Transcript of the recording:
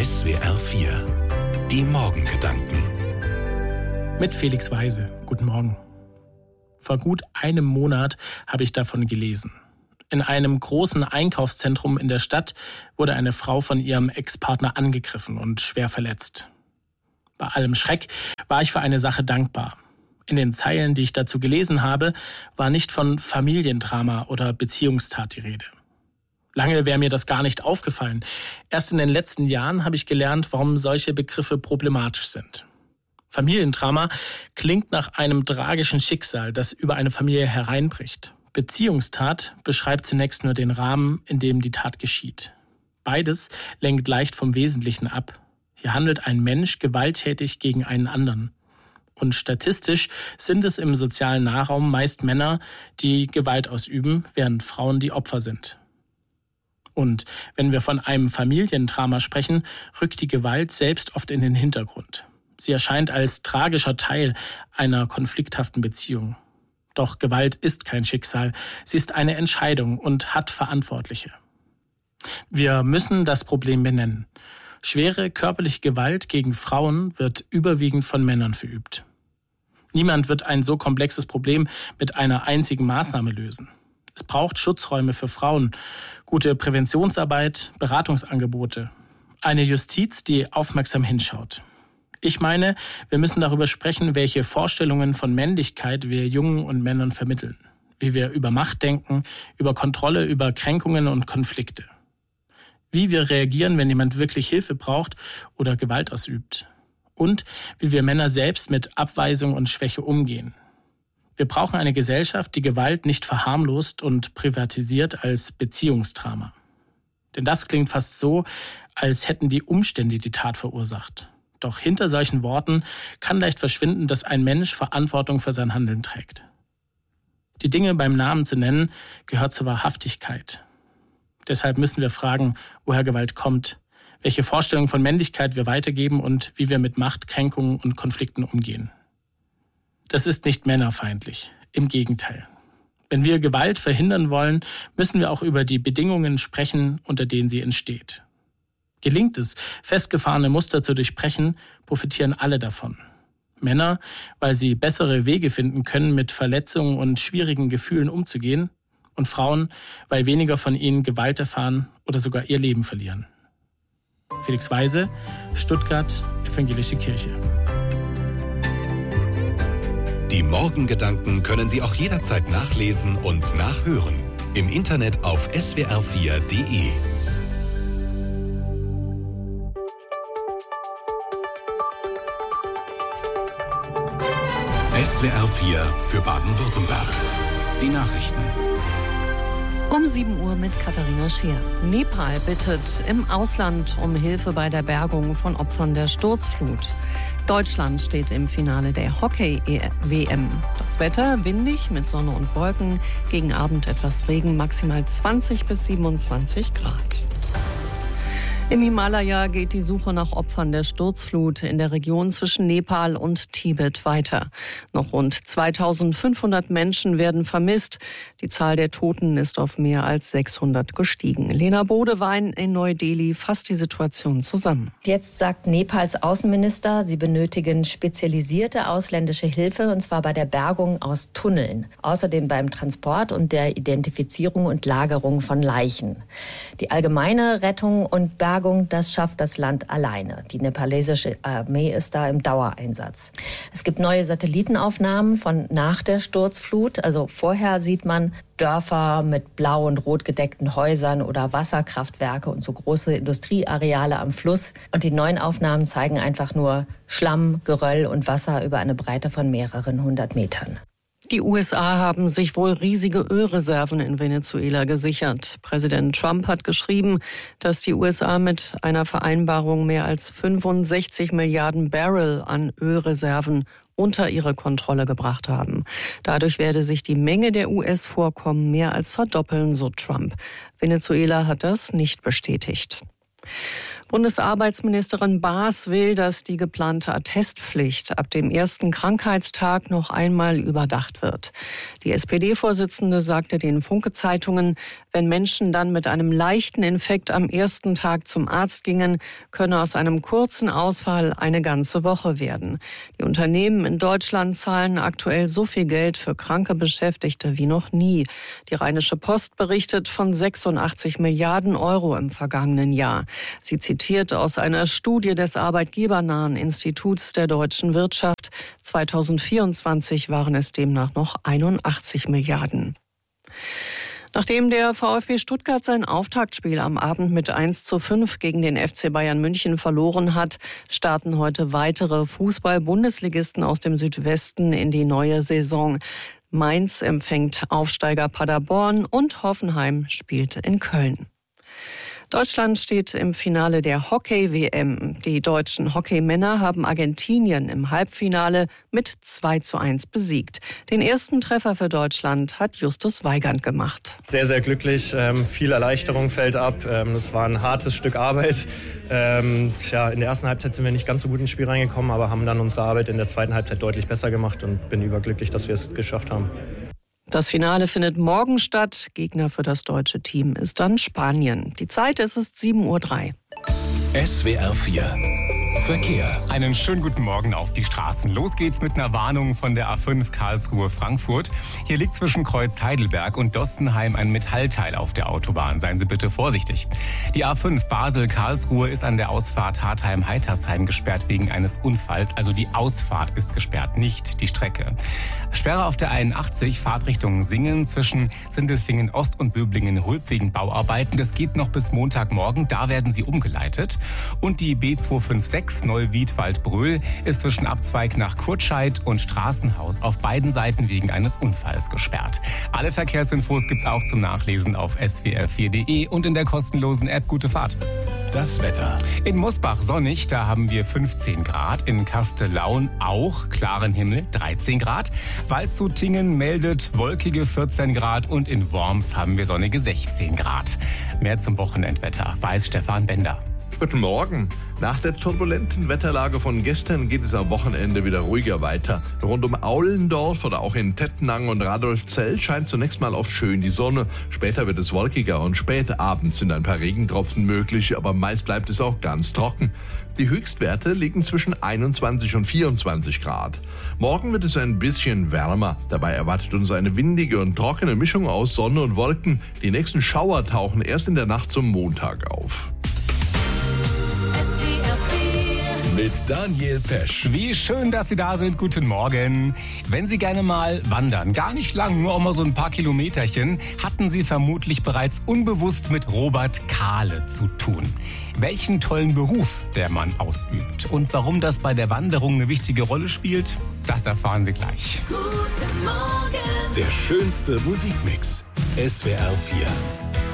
SWR 4. Die Morgengedanken. Mit Felix Weise. Guten Morgen. Vor gut einem Monat habe ich davon gelesen. In einem großen Einkaufszentrum in der Stadt wurde eine Frau von ihrem Ex-Partner angegriffen und schwer verletzt. Bei allem Schreck war ich für eine Sache dankbar. In den Zeilen, die ich dazu gelesen habe, war nicht von Familiendrama oder Beziehungstat die Rede. Lange wäre mir das gar nicht aufgefallen. Erst in den letzten Jahren habe ich gelernt, warum solche Begriffe problematisch sind. Familiendrama klingt nach einem tragischen Schicksal, das über eine Familie hereinbricht. Beziehungstat beschreibt zunächst nur den Rahmen, in dem die Tat geschieht. Beides lenkt leicht vom Wesentlichen ab. Hier handelt ein Mensch gewalttätig gegen einen anderen. Und statistisch sind es im sozialen Nahraum meist Männer, die Gewalt ausüben, während Frauen die Opfer sind. Und wenn wir von einem Familiendrama sprechen, rückt die Gewalt selbst oft in den Hintergrund. Sie erscheint als tragischer Teil einer konflikthaften Beziehung. Doch Gewalt ist kein Schicksal, sie ist eine Entscheidung und hat Verantwortliche. Wir müssen das Problem benennen. Schwere körperliche Gewalt gegen Frauen wird überwiegend von Männern verübt. Niemand wird ein so komplexes Problem mit einer einzigen Maßnahme lösen. Es braucht Schutzräume für Frauen, gute Präventionsarbeit, Beratungsangebote, eine Justiz, die aufmerksam hinschaut. Ich meine, wir müssen darüber sprechen, welche Vorstellungen von Männlichkeit wir Jungen und Männern vermitteln, wie wir über Macht denken, über Kontrolle, über Kränkungen und Konflikte. Wie wir reagieren, wenn jemand wirklich Hilfe braucht oder Gewalt ausübt. Und wie wir Männer selbst mit Abweisung und Schwäche umgehen. Wir brauchen eine Gesellschaft, die Gewalt nicht verharmlost und privatisiert als Beziehungsdrama. Denn das klingt fast so, als hätten die Umstände die Tat verursacht. Doch hinter solchen Worten kann leicht verschwinden, dass ein Mensch Verantwortung für sein Handeln trägt. Die Dinge beim Namen zu nennen, gehört zur Wahrhaftigkeit. Deshalb müssen wir fragen, woher Gewalt kommt, welche Vorstellungen von Männlichkeit wir weitergeben und wie wir mit Macht, Kränkungen und Konflikten umgehen. Das ist nicht männerfeindlich, im Gegenteil. Wenn wir Gewalt verhindern wollen, müssen wir auch über die Bedingungen sprechen, unter denen sie entsteht. Gelingt es, festgefahrene Muster zu durchbrechen, profitieren alle davon. Männer, weil sie bessere Wege finden können, mit Verletzungen und schwierigen Gefühlen umzugehen, und Frauen, weil weniger von ihnen Gewalt erfahren oder sogar ihr Leben verlieren. Felix Weise, Stuttgart, Evangelische Kirche. Die Morgengedanken können Sie auch jederzeit nachlesen und nachhören. Im Internet auf swr4.de. SWR 4 für Baden-Württemberg. Die Nachrichten. Um 7 Uhr mit Katharina Scheer. Nepal bittet im Ausland um Hilfe bei der Bergung von Opfern der Sturzflut. Deutschland steht im Finale der Hockey-WM. Das Wetter windig mit Sonne und Wolken. Gegen Abend etwas Regen, maximal 20 bis 27 Grad. Im Himalaya geht die Suche nach Opfern der Sturzflut in der Region zwischen Nepal und Tibet weiter. Noch rund 2500 Menschen werden vermisst. Die Zahl der Toten ist auf mehr als 600 gestiegen. Lena Bodewein in Neu-Delhi fasst die Situation zusammen. Jetzt sagt Nepals Außenminister, sie benötigen spezialisierte ausländische Hilfe, und zwar bei der Bergung aus Tunneln. Außerdem beim Transport und der Identifizierung und Lagerung von Leichen. Die allgemeine Rettung und Bergung, das schafft das Land alleine. Die nepalesische Armee ist da im Dauereinsatz. Es gibt neue Satellitenaufnahmen von nach der Sturzflut. Also vorher sieht man Dörfer mit blau und rot gedeckten Häusern oder Wasserkraftwerke und so große Industrieareale am Fluss. Und die neuen Aufnahmen zeigen einfach nur Schlamm, Geröll und Wasser über eine Breite von mehreren 100 Metern. Die USA haben sich wohl riesige Ölreserven in Venezuela gesichert. Präsident Trump hat geschrieben, dass die USA mit einer Vereinbarung mehr als 65 Milliarden Barrel an Ölreserven unter ihre Kontrolle gebracht haben. Dadurch werde sich die Menge der US-Vorkommen mehr als verdoppeln, so Trump. Venezuela hat das nicht bestätigt. Bundesarbeitsministerin Baas will, dass die geplante Attestpflicht ab dem ersten Krankheitstag noch einmal überdacht wird. Die SPD-Vorsitzende sagte den Funke-Zeitungen, wenn Menschen dann mit einem leichten Infekt am ersten Tag zum Arzt gingen, könne aus einem kurzen Ausfall eine ganze Woche werden. Die Unternehmen in Deutschland zahlen aktuell so viel Geld für kranke Beschäftigte wie noch nie. Die Rheinische Post berichtet von 86 Milliarden Euro im vergangenen Jahr. Sie zitiert aus einer Studie des arbeitgebernahen Instituts der deutschen Wirtschaft. 2024 waren es demnach noch 81 Milliarden. Nachdem der VfB Stuttgart sein Auftaktspiel am Abend mit 1:5 gegen den FC Bayern München verloren hat, starten heute weitere Fußball-Bundesligisten aus dem Südwesten in die neue Saison. Mainz empfängt Aufsteiger Paderborn und Hoffenheim spielt in Köln. Deutschland steht im Finale der Hockey-WM. Die deutschen Hockeymänner haben Argentinien im Halbfinale mit 2:1 besiegt. Den ersten Treffer für Deutschland hat Justus Weigand gemacht. Sehr, sehr glücklich. Viel Erleichterung fällt ab. Das war ein hartes Stück Arbeit. In der ersten Halbzeit sind wir nicht ganz so gut ins Spiel reingekommen, aber haben dann unsere Arbeit in der zweiten Halbzeit deutlich besser gemacht und bin überglücklich, dass wir es geschafft haben. Das Finale findet morgen statt. Gegner für das deutsche Team ist dann Spanien. Die Zeit ist 7:03 Uhr. SWR 4 Verkehr. Einen schönen guten Morgen auf die Straßen. Los geht's mit einer Warnung von der A5 Karlsruhe-Frankfurt. Hier liegt zwischen Kreuz Heidelberg und Dossenheim ein Metallteil auf der Autobahn. Seien Sie bitte vorsichtig. Die A5 Basel-Karlsruhe ist an der Ausfahrt Hartheim-Heitersheim gesperrt wegen eines Unfalls. Also die Ausfahrt ist gesperrt, nicht die Strecke. Sperre auf der 81 Fahrtrichtung Singen zwischen Sindelfingen Ost und Böblingen-Hulb wegen Bauarbeiten. Das geht noch bis Montagmorgen. Da werden sie umgeleitet. Und die B256 Neuwied-Waldbröl ist zwischen Abzweig nach Kurtscheid und Straßenhaus auf beiden Seiten wegen eines Unfalls gesperrt. Alle Verkehrsinfos gibt's auch zum Nachlesen auf swr4.de und in der kostenlosen App Gute Fahrt. Das Wetter. In Mosbach sonnig, da haben wir 15 Grad. In Kastellaun auch klaren Himmel, 13 Grad. Waldshut-Tiengen meldet wolkige 14 Grad und in Worms haben wir sonnige 16 Grad. Mehr zum Wochenendwetter weiß Stefan Bender. Guten Morgen. Nach der turbulenten Wetterlage von gestern geht es am Wochenende wieder ruhiger weiter. Rund um Aulendorf oder auch in Tettenang und Radolfzell scheint zunächst mal oft schön die Sonne. Später wird es wolkiger und spät abends sind ein paar Regentropfen möglich, aber meist bleibt es auch ganz trocken. Die Höchstwerte liegen zwischen 21 und 24 Grad. Morgen wird es ein bisschen wärmer. Dabei erwartet uns eine windige und trockene Mischung aus Sonne und Wolken. Die nächsten Schauer tauchen erst in der Nacht zum Montag auf. Mit Daniel Pesch. Wie schön, dass Sie da sind. Guten Morgen. Wenn Sie gerne mal wandern, gar nicht lang, nur auch mal so ein paar Kilometerchen, hatten Sie vermutlich bereits unbewusst mit Robert Kahle zu tun. Welchen tollen Beruf der Mann ausübt und warum das bei der Wanderung eine wichtige Rolle spielt, das erfahren Sie gleich. Guten Morgen. Der schönste Musikmix. SWR 4.